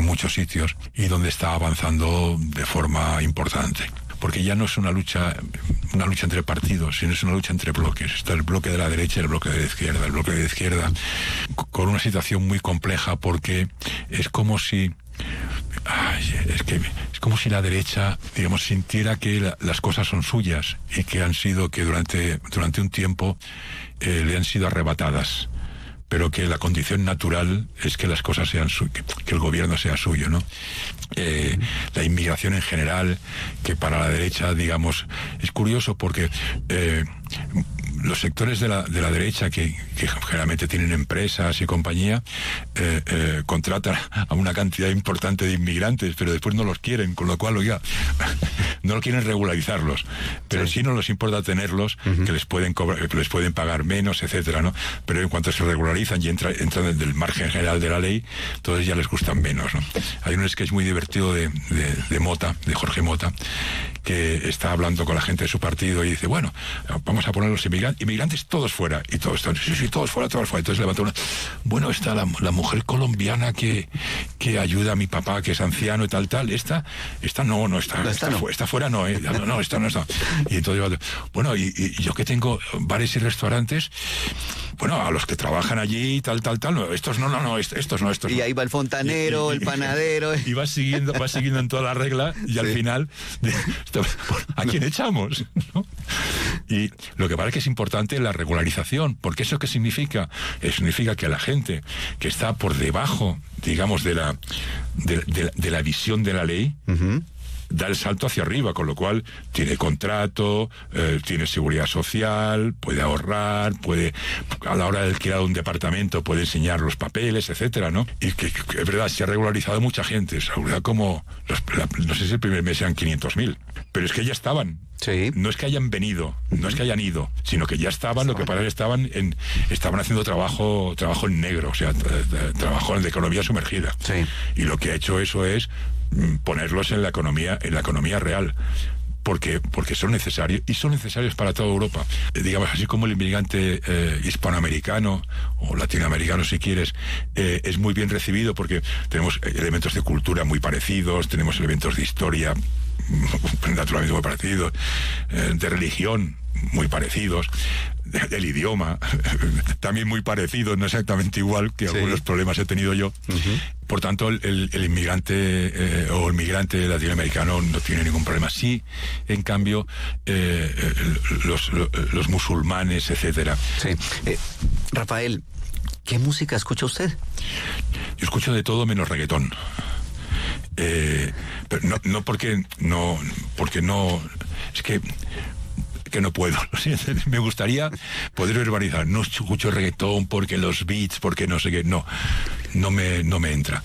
en muchos sitios y donde está avanzando de forma importante. Porque ya no es una lucha entre partidos, sino es una lucha entre bloques. Está el bloque de la derecha y el bloque de la izquierda. El bloque de la izquierda con una situación muy compleja, porque es como si... es como si la derecha, digamos, sintiera que las cosas son suyas y que durante un tiempo le han sido arrebatadas, pero que la condición natural es que las cosas sean que el gobierno sea suyo, ¿no? La inmigración en general, que para la derecha, digamos, es curioso porque los sectores de la derecha que generalmente tienen empresas y compañía contratan a una cantidad importante de inmigrantes, pero después no los quieren, con lo cual, oiga, no lo quieren regularizarlos, pero sí no les importa tenerlos, que les pueden cobrar, que les pueden pagar menos, etcétera, ¿no? Pero en cuanto se regularizan y entran del margen general de la ley, entonces ya les gustan menos, ¿no? Hay un sketch muy divertido de Mota, de Jorge Mota, que está hablando con la gente de su partido y dice, bueno, vamos a poner los inmigrantes todos fuera, y todos están, sí, todos fuera. Entonces levanta una, bueno, está la mujer colombiana que ayuda a mi papá, que es anciano y tal, esta no está fuera, no, esta no está. Y entonces, bueno, y yo que tengo bares y restaurantes, bueno, a los que trabajan allí, tal, no, estos no. Y ahí va el fontanero, el panadero. Y va siguiendo en toda la regla, y al final, ¿a quién echamos? ¿No? Y lo que parece que es importante es la regularización, porque ¿eso qué significa? Significa que la gente que está por debajo, digamos, de la visión de la ley, da el salto hacia arriba, con lo cual tiene contrato, tiene seguridad social, puede ahorrar, puede, a la hora de alquilar un departamento, puede enseñar los papeles, etcétera, ¿no? Y que es verdad, se ha regularizado mucha gente, seguridad como, no sé si el primer mes sean 500.000, pero es que ya estaban. Sí. No es que hayan venido, no es que hayan ido, sino que ya estaban, lo que para él estaban haciendo trabajo en negro, o sea, trabajo de economía sumergida. Sí. Y lo que ha hecho eso es ponerlos en la economía real. Porque son necesarios, y son necesarios para toda Europa. Digamos, así como el inmigrante hispanoamericano o latinoamericano, si quieres, es muy bien recibido porque tenemos elementos de cultura muy parecidos, tenemos elementos de historia naturalmente muy parecidos, de religión muy parecidos, del idioma también muy parecido, no exactamente igual, que algunos problemas he tenido yo. Por tanto, el inmigrante o el migrante latinoamericano no tiene ningún problema. Sí, en cambio, los musulmanes, etcétera. Sí. Rafael, ¿qué música escucha usted? Yo escucho de todo menos reggaetón. Pero no porque no, es que no puedo. Me gustaría poder verbalizar. No escucho reggaetón porque los beats, porque no sé qué. No me entra.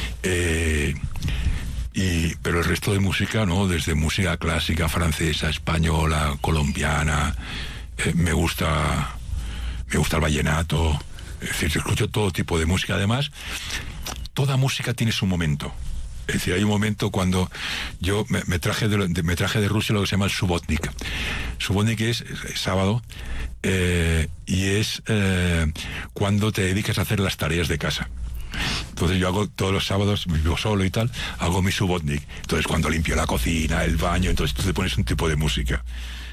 Pero el resto de música, ¿no? Desde música clásica, francesa, española, colombiana, me gusta el vallenato. Es decir, escucho todo tipo de música. Además, toda música tiene su momento. Es decir, hay un momento cuando yo me traje de Rusia lo que se llama el subotnik. Subotnik es sábado, y es cuando te dedicas a hacer las tareas de casa. Entonces yo hago todos los sábados, vivo solo y tal, hago mi subotnik. Entonces cuando limpio la cocina, el baño, entonces tú te pones un tipo de música.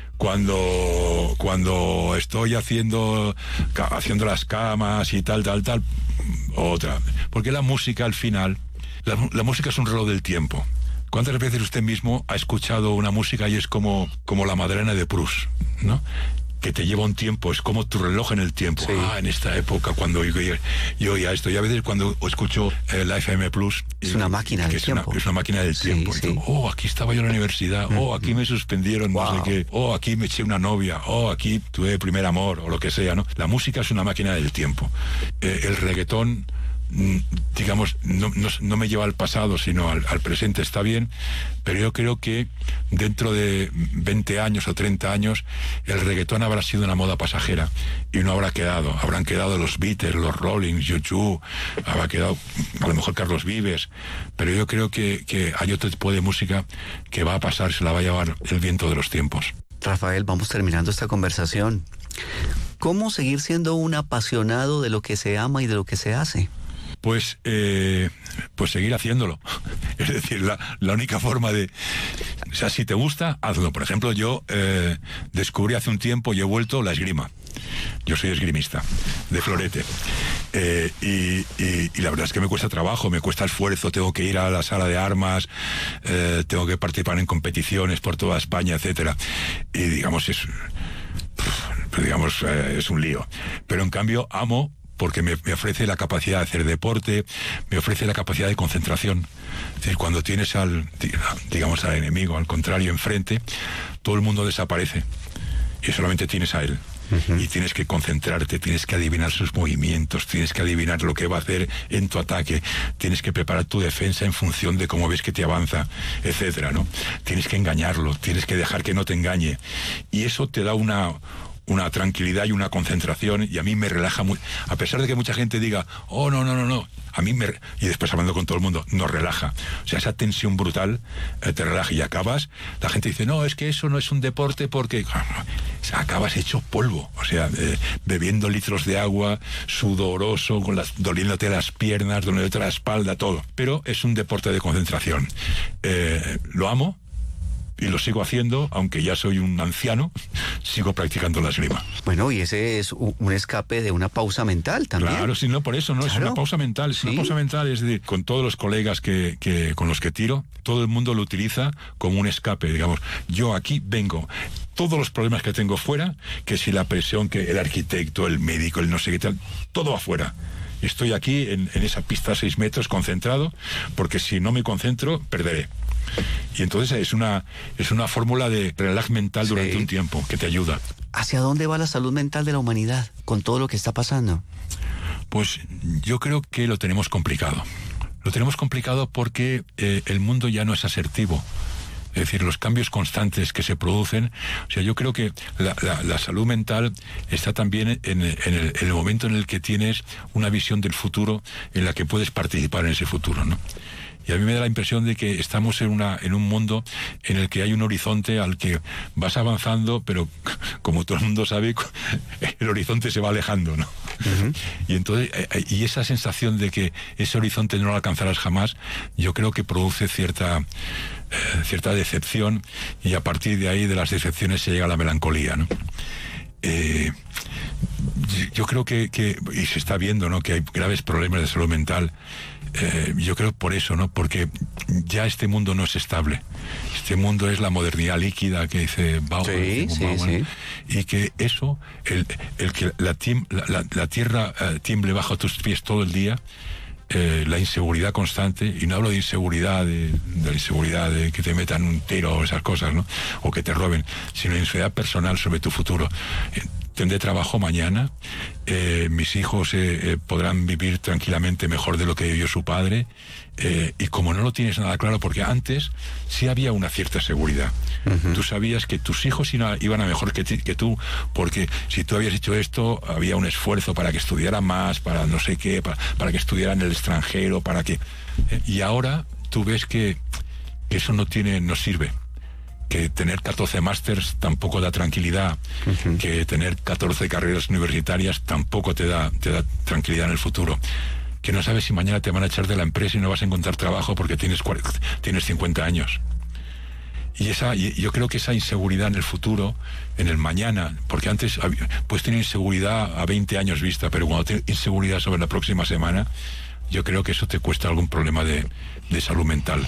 Cuando estoy haciendo las camas y tal, otra. Porque la música al final, la música es un reloj del tiempo. ¿Cuántas veces usted mismo ha escuchado una música y es como la Madeleine de Proust, ¿no? Que te lleva un tiempo, es como tu reloj en el tiempo. Sí. En esta época, cuando yo oía esto, y a veces cuando escucho la FM Plus... Es una máquina del tiempo. Es una máquina del tiempo. Sí. Entonces, aquí estaba yo en la universidad, aquí me suspendieron, no sé qué, aquí me eché una novia, aquí tuve primer amor, o lo que sea, ¿no? La música es una máquina del tiempo. El reggaetón, digamos, no me lleva al pasado, sino al presente, está bien, pero yo creo que dentro de 20 años o 30 años el reggaetón habrá sido una moda pasajera y no habrán quedado los Beatles, los Rolling, U2, habrá quedado a lo mejor Carlos Vives, pero yo creo que hay otro tipo de música que va a pasar, se la va a llevar el viento de los tiempos. Rafael, vamos terminando esta conversación. ¿Cómo seguir siendo un apasionado de lo que se ama y de lo que se hace? Pues seguir haciéndolo. Es decir, la única forma de... O sea, si te gusta, hazlo. Por ejemplo, yo descubrí hace un tiempo y he vuelto la esgrima. Yo soy esgrimista, de florete. Y la verdad es que me cuesta trabajo, me cuesta esfuerzo, tengo que ir a la sala de armas, tengo que participar en competiciones por toda España, etcétera. Y digamos, es un lío. Pero en cambio, amo... porque me ofrece la capacidad de hacer deporte, me ofrece la capacidad de concentración. Es decir, cuando tienes al enemigo, al contrario, enfrente, todo el mundo desaparece y solamente tienes a él. Y tienes que concentrarte, tienes que adivinar sus movimientos, tienes que adivinar lo que va a hacer en tu ataque, tienes que preparar tu defensa en función de cómo ves que te avanza, etcétera, ¿no? Tienes que engañarlo, tienes que dejar que no te engañe. Y eso te da una tranquilidad y una concentración, y a mí me relaja muy, a pesar de que mucha gente diga, oh, no, a mí y después hablando con todo el mundo, nos relaja. O sea, esa tensión brutal te relaja y acabas, la gente dice, no, es que eso no es un deporte porque acabas hecho polvo, o sea, bebiendo litros de agua, sudoroso, doliéndote las piernas, doliéndote la espalda, todo. Pero es un deporte de concentración. Lo amo, y lo sigo haciendo, aunque ya soy un anciano, sigo practicando la esgrima. Bueno, y ese es un escape de una pausa mental también. Claro, sí, no, por eso, no, claro. Es una pausa mental, es una pausa mental, es decir, con todos los colegas con los que tiro, todo el mundo lo utiliza como un escape, digamos, yo aquí vengo, todos los problemas que tengo fuera, que si la presión, que el arquitecto, el médico, el no sé qué tal, todo afuera. Estoy aquí en esa pista a 6 metros concentrado, porque si no me concentro, perderé. Y entonces es una fórmula de relax mental durante un tiempo que te ayuda. ¿Hacia dónde va la salud mental de la humanidad con todo lo que está pasando? Pues yo creo que lo tenemos complicado. Lo tenemos complicado porque el mundo ya no es asertivo. Es decir, los cambios constantes que se producen. O sea, yo creo que la salud mental está también en el momento en el que tienes una visión del futuro en la que puedes participar en ese futuro, ¿no? Y a mí me da la impresión de que estamos en un mundo en el que hay un horizonte al que vas avanzando, pero como todo el mundo sabe, el horizonte se va alejando, ¿no? Y entonces, y esa sensación de que ese horizonte no lo alcanzarás jamás, yo creo que produce cierta decepción, y a partir de ahí, de las decepciones, se llega a la melancolía, ¿no? Yo creo que y se está viendo, ¿no?, que hay graves problemas de salud mental. Yo creo por eso, ¿no? Porque ya este mundo no es estable. Este mundo es la modernidad líquida que dice Bauman, sí. Y que eso, el que la tierra tiemble bajo tus pies todo el día, la inseguridad constante, y no hablo de inseguridad de la inseguridad de que te metan un tiro o esas cosas, ¿no?, o que te roben, sino inseguridad personal sobre tu futuro. Tendré trabajo mañana, mis hijos podrán vivir tranquilamente mejor de lo que vivió su padre, y como no lo tienes nada claro, porque antes sí había una cierta seguridad. Tú sabías que tus hijos iban a mejor que tú, porque si tú habías hecho esto, había un esfuerzo para que estudiaran más, para no sé qué, para que estudiaran en el extranjero, para que... y ahora tú ves que eso no sirve. Que tener 14 másters tampoco da tranquilidad, que tener 14 carreras universitarias tampoco te da tranquilidad en el futuro, que no sabes si mañana te van a echar de la empresa y no vas a encontrar trabajo porque tienes 50 años. Y yo creo que esa inseguridad en el futuro, en el mañana, porque antes puedes tener inseguridad a 20 años vista, pero cuando tienes inseguridad sobre la próxima semana, yo creo que eso te cuesta algún problema de salud mental.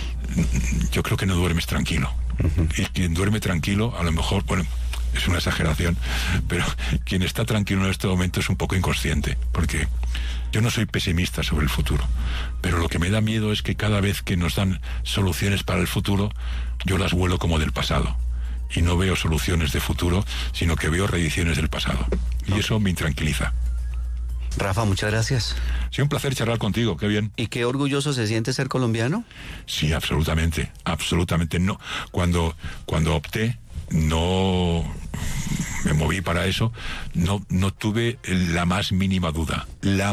Yo creo que no duermes tranquilo. Y quien duerme tranquilo, a lo mejor, bueno, es una exageración, pero quien está tranquilo en este momento es un poco inconsciente, porque yo no soy pesimista sobre el futuro, pero lo que me da miedo es que cada vez que nos dan soluciones para el futuro, yo las vuelo como del pasado, y no veo soluciones de futuro, sino que veo reediciones del pasado, y eso me intranquiliza. Rafa, muchas gracias. Sí, un placer charlar contigo, qué bien. ¿Y qué orgulloso se siente ser colombiano? Sí, absolutamente. No. Cuando opté, no me moví para eso, no tuve la más mínima duda.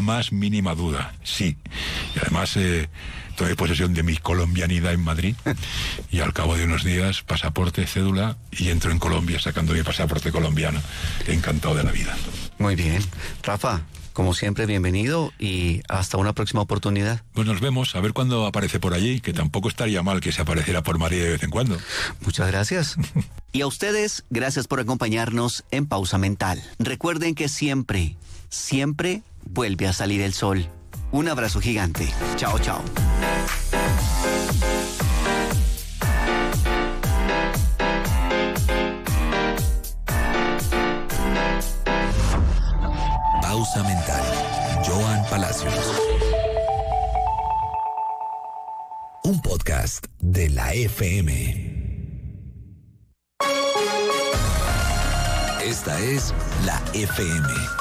Sí. Y además tomé posesión de mi colombianidad en Madrid, y al cabo de unos días, pasaporte, cédula, y entro en Colombia sacando mi pasaporte colombiano. Encantado de la vida. Muy bien. Rafa, Como siempre, bienvenido y hasta una próxima oportunidad. Pues nos vemos, a ver cuándo aparece por allí, que tampoco estaría mal que se apareciera por Madrid de vez en cuando. Muchas gracias. Y a ustedes, gracias por acompañarnos en Pausa Mental. Recuerden que siempre, siempre vuelve a salir el sol. Un abrazo gigante. Chao, chao. Pausa Mental. Joan Palacios. Un podcast de la FM. Esta es la FM.